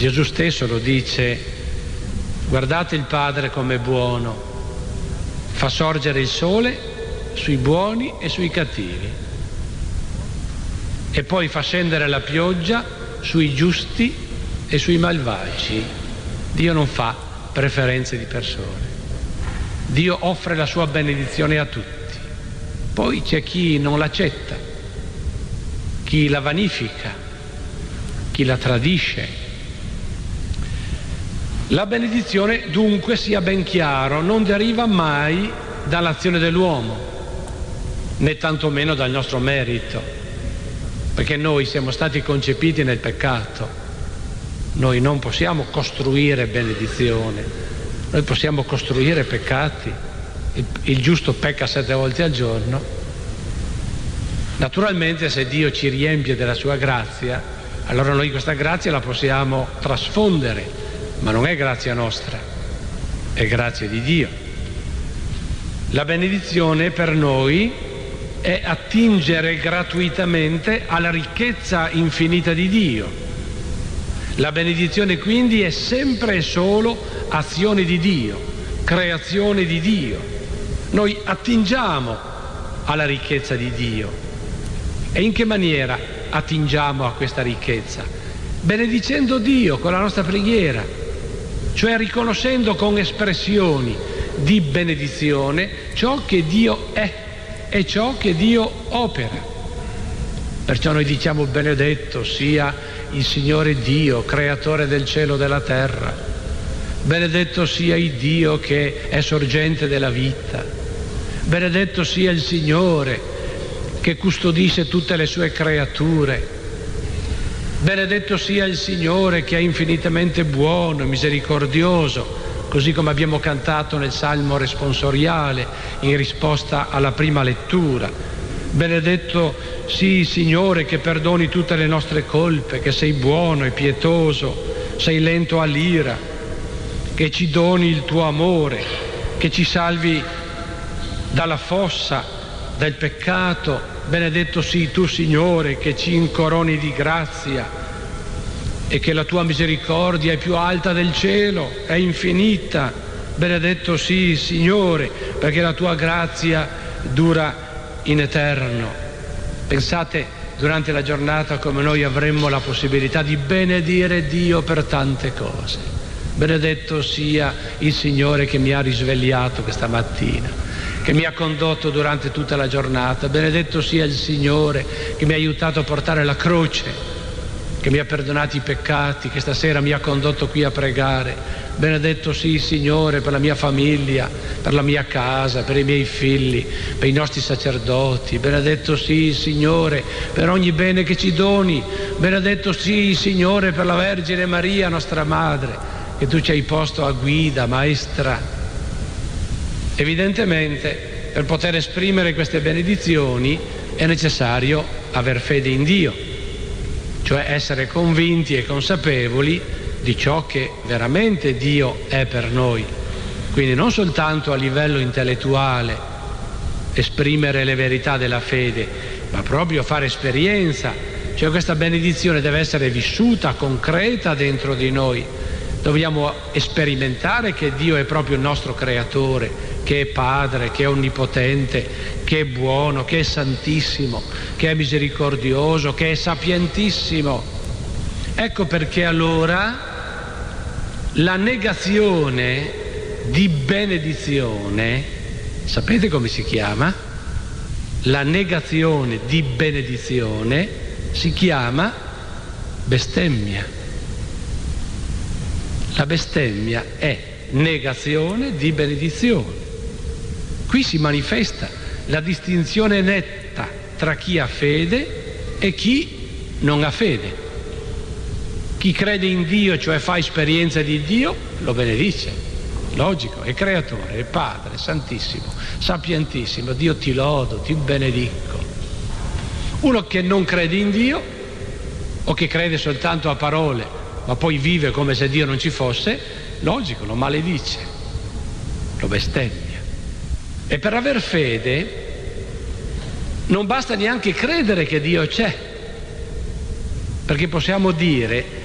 Gesù stesso lo dice: guardate il Padre com'è buono, fa sorgere il sole sui buoni e sui cattivi e poi fa scendere la pioggia sui giusti e sui malvagi. Dio non fa preferenze di persone, Dio offre la sua benedizione a tutti. Poi c'è chi non l'accetta, chi la vanifica, chi la tradisce. La benedizione, dunque, sia ben chiaro, non deriva mai dall'azione dell'uomo, né tantomeno dal nostro merito, perché noi siamo stati concepiti nel peccato. Noi non possiamo costruire benedizione, noi possiamo costruire peccati. Il giusto pecca 7 volte al giorno. Naturalmente, se Dio ci riempie della sua grazia, allora noi questa grazia la possiamo trasfondere, ma non è grazia nostra, è grazia di Dio. La benedizione per noi è attingere gratuitamente alla ricchezza infinita di Dio. La benedizione quindi è sempre e solo azione di Dio, creazione di Dio. Noi attingiamo alla ricchezza di Dio. E in che maniera attingiamo a questa ricchezza? Benedicendo Dio con la nostra preghiera, cioè riconoscendo con espressioni di benedizione ciò che Dio è e ciò che Dio opera. Perciò noi diciamo: benedetto sia il Signore Dio, creatore del cielo e della terra, benedetto sia il Dio che è sorgente della vita, benedetto sia il Signore che custodisce tutte le sue creature, benedetto sia il Signore che è infinitamente buono e misericordioso, così come abbiamo cantato nel Salmo responsoriale in risposta alla prima lettura. Benedetto sii il Signore che perdoni tutte le nostre colpe, che sei buono e pietoso, sei lento all'ira, che ci doni il tuo amore, che ci salvi dalla fossa del peccato. Benedetto sii tu, Signore, che ci incoroni di grazia e che la tua misericordia è più alta del cielo, è infinita. Benedetto sii, Signore, perché la tua grazia dura in eterno. Pensate durante la giornata come noi avremmo la possibilità di benedire Dio per tante cose. Benedetto sia il Signore che mi ha risvegliato questa mattina, che mi ha condotto durante tutta la giornata. Benedetto sia il Signore che mi ha aiutato a portare la croce, che mi ha perdonato i peccati, che stasera mi ha condotto qui a pregare. Benedetto sia il Signore per la mia famiglia, per la mia casa, per i miei figli, per i nostri sacerdoti. Benedetto sia il Signore per ogni bene che ci doni. Benedetto sia il Signore per la Vergine Maria, nostra Madre, che tu ci hai posto a guida, maestra. Evidentemente, per poter esprimere queste benedizioni è necessario aver fede in Dio, cioè essere convinti e consapevoli di ciò che veramente Dio è per noi. Quindi non soltanto a livello intellettuale esprimere le verità della fede, ma proprio fare esperienza, cioè questa benedizione deve essere vissuta, concreta dentro di noi. Dobbiamo sperimentare che Dio è proprio il nostro creatore, che è Padre, che è onnipotente, che è buono, che è santissimo, che è misericordioso, che è sapientissimo. Ecco perché allora la negazione di benedizione, sapete come si chiama? La negazione di benedizione si chiama bestemmia. La bestemmia è negazione di benedizione. Qui si manifesta la distinzione netta tra chi ha fede e chi non ha fede. Chi crede in Dio, cioè fa esperienza di Dio, lo benedice. Logico, è creatore, è Padre, santissimo, sapientissimo. Dio ti lodo, ti benedico. Uno che non crede in Dio o che crede soltanto a parole, ma poi vive come se Dio non ci fosse, logico, lo maledice, lo bestemmia. E per aver fede non basta neanche credere che Dio c'è, perché possiamo dire